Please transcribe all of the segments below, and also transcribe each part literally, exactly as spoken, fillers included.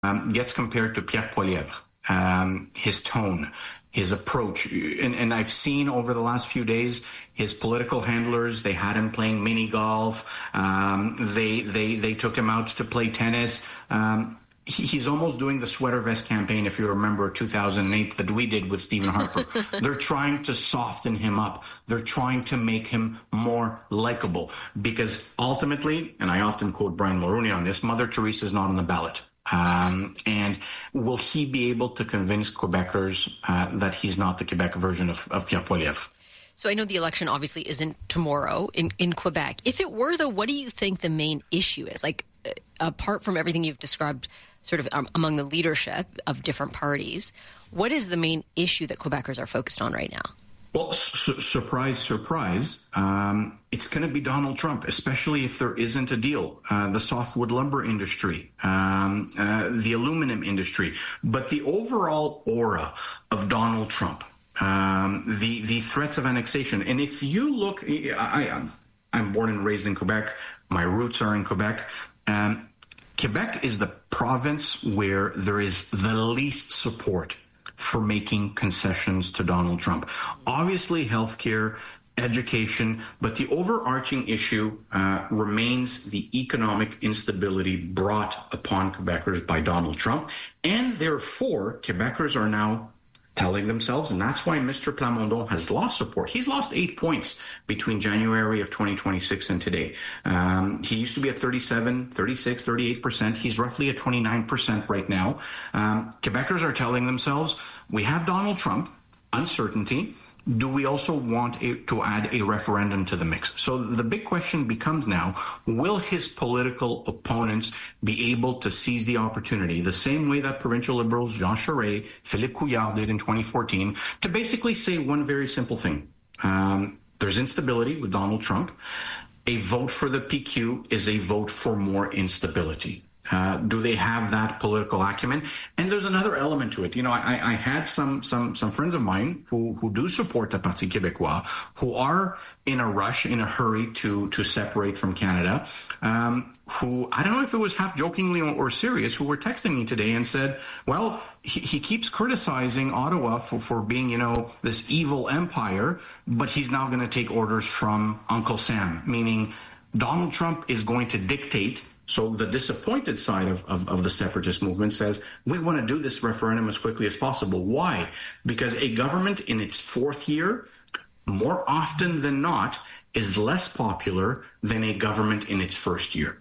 um, gets compared to Pierre Poilievre. Um, his tone, his approach, and, and I've seen over the last few days his political handlers. They had him playing mini golf. Um, they they they took him out to play tennis. Um, he, he's almost doing the sweater vest campaign, if you remember, two thousand eight that we did with Stephen Harper. They're trying to soften him up. They're trying to make him more likable because ultimately, and I often quote Brian Mulroney on this, Mother Teresa is not on the ballot. Um, and will he be able to convince Quebecers uh, that he's not the Quebec version of, of Pierre Poilievre? So I know the election obviously isn't tomorrow in, in Quebec. If it were, though, what do you think the main issue is? Like, uh, apart from everything you've described sort of um, among the leadership of different parties, what is the main issue that Quebecers are focused on right now? Well, su- surprise, surprise, um, it's going to be Donald Trump, especially if there isn't a deal. Uh, the softwood lumber industry, um, uh, the aluminum industry, but the overall aura of Donald Trump, um, the the threats of annexation. And if you look, I, I, I'm born and raised in Quebec. My roots are in Quebec. Um, Quebec is the province where there is the least support for making concessions to Donald Trump. Obviously, healthcare, education, but the overarching issue uh, remains the economic instability brought upon Quebecers by Donald Trump. And therefore, Quebecers are now telling themselves, and that's why Mister Plamondon has lost support. He's lost eight points between January of twenty twenty-six and today. Um, he used to be at thirty-seven, thirty-six, thirty-eight percent. He's roughly at twenty-nine percent right now. Um, Quebecers are telling themselves, we have Donald Trump, uncertainty. Do we also want a, to add a referendum to the mix? So the big question becomes now, will his political opponents be able to seize the opportunity, the same way that provincial Liberals Jean Charest, Philippe Couillard did in twenty fourteen, to basically say one very simple thing. Um, there's instability with Donald Trump. A vote for the P Q is a vote for more instability. Uh, do they have that political acumen? And there's another element to it. You know, I, I had some some some friends of mine who, who do support the Parti Québécois, who are in a rush, in a hurry to to separate from Canada, um, who, I don't know if it was half jokingly or, or serious, who were texting me today and said, well, he, he keeps criticizing Ottawa for, for being, you know, this evil empire, but he's now going to take orders from Uncle Sam, meaning Donald Trump is going to dictate. So the disappointed side of, of, of the separatist movement says, we want to do this referendum as quickly as possible. Why? Because a government in its fourth year, more often than not, is less popular than a government in its first year.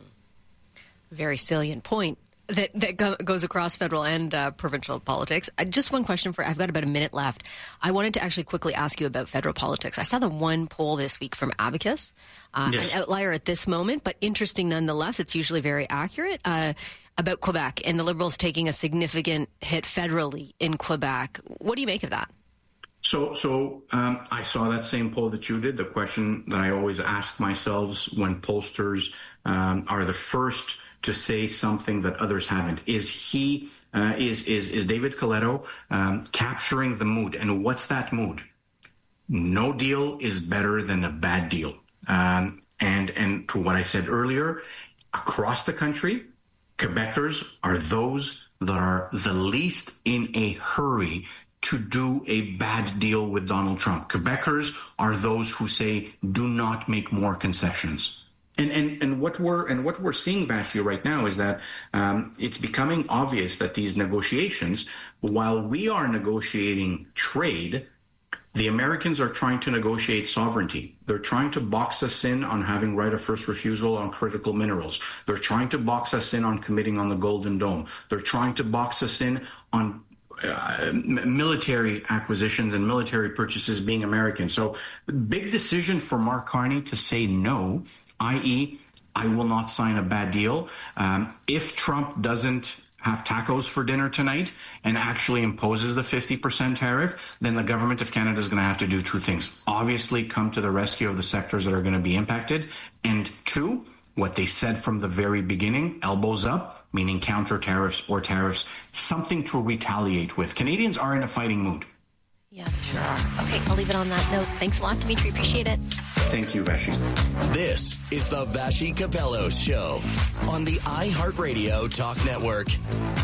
Mm-hmm. Very salient point that, that go, goes across federal and uh, provincial politics. Uh, just one question for, I've got about a minute left. I wanted to actually quickly ask you about federal politics. I saw the one poll this week from Abacus, uh, yes. An outlier at this moment, but interesting nonetheless. It's usually very accurate, uh, about Quebec and the Liberals taking a significant hit federally in Quebec. What do you make of that? So, so um, I saw that same poll that you did. The question that I always ask myself when pollsters um, are the first to say something that others haven't. Is he, uh, is, is, is David Coletto um, capturing the mood? And what's that mood? No deal is better than a bad deal. Um, and, and to what I said earlier, across the country, Quebecers are those that are the least in a hurry to do a bad deal with Donald Trump. Quebecers are those who say, do not make more concessions. And, and and what we're and what we're seeing, Vashti, right now is that um, it's becoming obvious that these negotiations, while we are negotiating trade, the Americans are trying to negotiate sovereignty. They're trying to box us in on having right of first refusal on critical minerals. They're trying to box us in on committing on the Golden Dome. They're trying to box us in on Uh, military acquisitions and military purchases being American. So big decision for Mark Carney to say no, that is, I will not sign a bad deal. Um, if Trump doesn't have tacos for dinner tonight and actually imposes the fifty percent tariff, then the government of Canada is going to have to do two things. Obviously, come to the rescue of the sectors that are going to be impacted. And two, what they said from the very beginning, elbows up, meaning counter tariffs or tariffs, something to retaliate with. Canadians are in a fighting mood. Yeah, they sure are. Okay, I'll leave it on that note. Thanks a lot, Dimitri. Appreciate it. Thank you, Vassy. This is the Vassy Kapelos Show on the iHeartRadio Talk Network.